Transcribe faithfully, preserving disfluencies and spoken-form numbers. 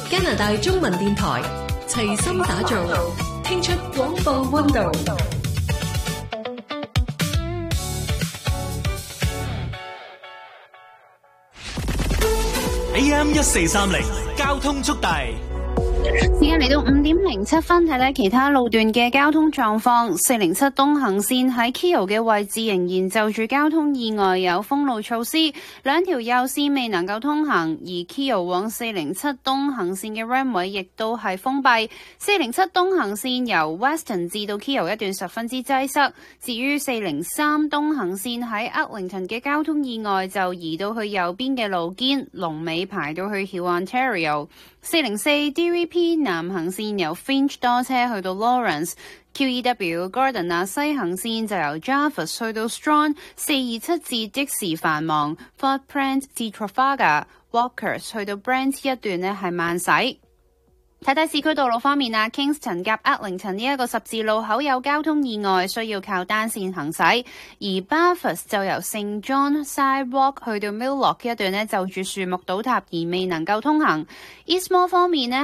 加拿大中文電台齊心打造，聽出廣播溫度。 A M 一四三零交通速遞。 時間嚟到五點零七分，睇睇其他路段嘅交通狀況。四零七東行線喺 Keele 嘅位置仍然就住交通意外有封路措施，兩條右線未能夠通行，而 Keele 往四零七東行線嘅 runway 亦都係封閉。四零七東行線由 Weston 至到 Keele 一段十分之擠塞，至於四零三東行線喺 Eglinton 嘅交通意外就移到去右邊嘅路肩，龍尾排到去 Huon Ontario。四零四 D V P 南行線由 Finch 多車去到 Lawrence， Q E W Gordon 啊西行線就由 Jarvis 去到 Strong， 四二七至的士繁忙， Fort Brant 至 Trafalgar， Walkers 去到 Brant 一段呢係慢駛。睇睇市區道路方面啊 ，Kingston 夾 Eglinton 呢一個十字路口有交通意外，需要靠單線行駛；而 Bathurst 就由 Saint John Sidewalk 去到 Millock 一段呢，就住樹木倒塌而未能夠通行。Eastmore 方面呢。